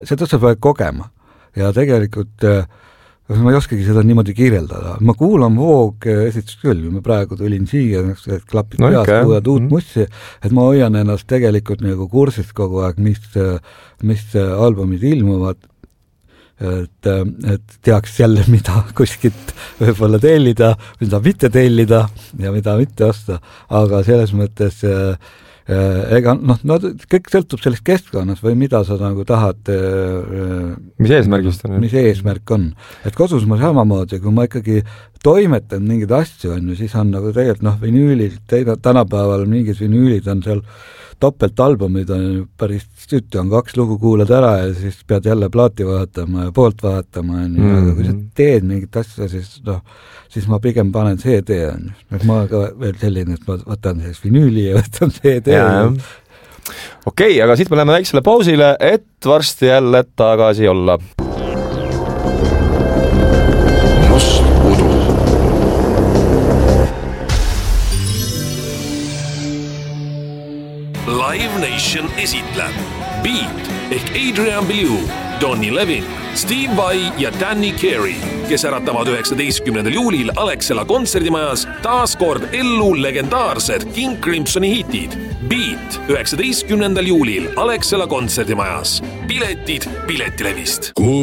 seda sa pead kogema ja tegelikult ma ei oskagi seda niimoodi kirjeldada. Ma kuulan Voog esiteks küll, ma praegu tulin siia, et klapid peast kuulad uut mussi, et ma hoian ennast tegelikult nagu kursist kogu aeg, mis albumid ilmuvad, et teaks jälle, mida kuskilt võib-olla tellida, mida mitte tellida ja mida mitte osta, aga selles mõttes ega kõik sõltub sellest keskkonnas või mida sa nagu tahad mis eesmärgist on? Mis eesmärk on. Et kodus ma samamoodi, kui ma ikkagi toimetan mingeid asju on, siis on nagu tegelikult vinüülid, tänapäeval mingid vinüülid on seal topeltalbumid on päris tütti, on 2 lugu kuulad ära ja siis pead jälle plaati vaatama ja poolt vaatama aga kui sa teed mingit asja, siis ma pigem panen CD on. Ma ka veel selline, et ma võtan siis vinüüli ja võtan CD. Okei, aga siit me läheme väiksele pausile, et varsti jälle tagasi olla. Live Nation esitleb Beat ehk Adrian Belew, Donny Levin, Steve Vai ja Danny Carey, kes äratavad 19. juulil Alexela kontserdimajas taas kord ellu legendaarsed King Crimsoni hitid. Beat 19. juulil Alexela kontserdimajas. Piletid Piletilevist.